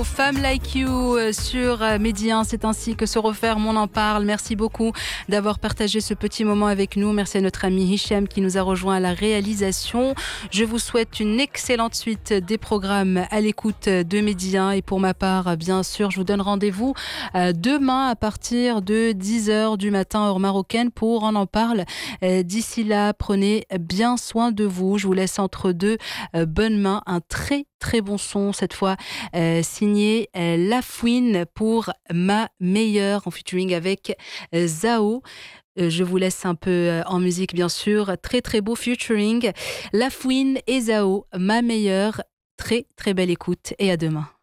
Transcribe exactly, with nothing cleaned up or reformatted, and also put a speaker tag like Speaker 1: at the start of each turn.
Speaker 1: Zao, Femme Like You sur Medi un. C'est ainsi que se referme On en parle. Merci beaucoup d'avoir partagé ce petit moment avec nous. Merci à notre ami Hicham qui nous a rejoint à la réalisation. Je vous souhaite une excellente suite des programmes à l'écoute de Medi un. Et pour ma part, bien sûr, je vous donne rendez-vous demain à partir de dix heures du matin, heure marocaine, pour On en parle. D'ici là, prenez bien soin de vous. Je vous laisse entre deux bonnes mains. Un très très bon son cette fois euh, signé euh, Lafouine pour Ma Meilleure en featuring avec euh, Zao. Euh, je vous laisse un peu euh, en musique bien sûr. Très très beau featuring. Lafouine et Zao, Ma Meilleure. Très très belle écoute et à demain.